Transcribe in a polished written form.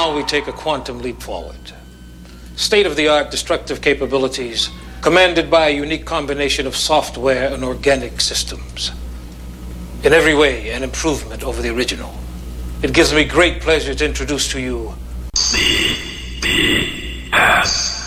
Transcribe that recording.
Now we take a quantum leap forward. State-of-the-art destructive capabilities commanded by a unique combination of software and organic systems. In every way, an improvement over the original. It gives me great pleasure to introduce to you CBS.